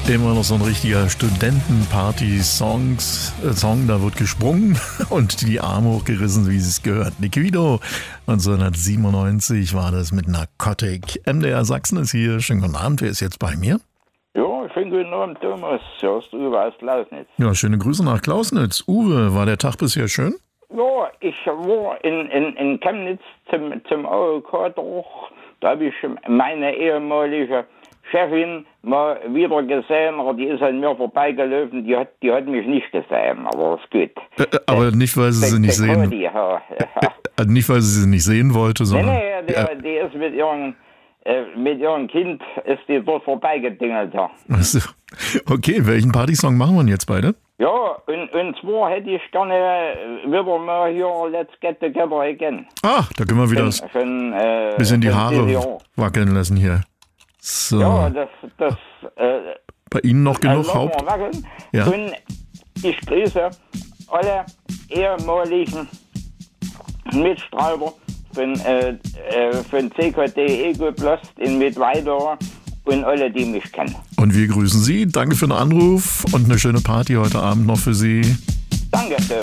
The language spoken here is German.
Immer noch so ein richtiger Studentenparty-Song, da wird gesprungen und die Arme hochgerissen, wie es gehört. Liquido, 1997 war das mit Narcotic. MDR Sachsen ist hier. Schönen guten Abend, wer ist jetzt bei mir? Ja, schönen guten Abend, Thomas. Hörst du Uwe aus Klausnitz? Ja, schöne Grüße nach Klausnitz. Uwe, war der Tag bisher schön? Ja, ich war in Chemnitz zum AOK durch. Da habe ich meine ehemalige Chefin mal wieder gesehen, aber die ist an mir vorbeigelaufen, die hat mich nicht gesehen, aber ist gut. Aber nicht, weil sie sie nicht sehen. Nicht, weil sie nicht sehen wollte, sondern... Nee, die ist mit ihrem Kind ist die dort vorbeigedingelt. Ja. Also, okay, welchen Partysong machen wir denn jetzt beide? Ja, und zwar hätte ich gerne wieder mal hier Let's Get Together Again. Ah, da können wir wieder bisschen die Haare wackeln lassen hier. So. Ja, das bei Ihnen noch genug Haupt? Ja. Und ich grüße alle ehemaligen Mitstreiter von CKD Egoplast in Mittweida und alle, die mich kennen. Und wir grüßen Sie. Danke für den Anruf und eine schöne Party heute Abend noch für Sie. Danke.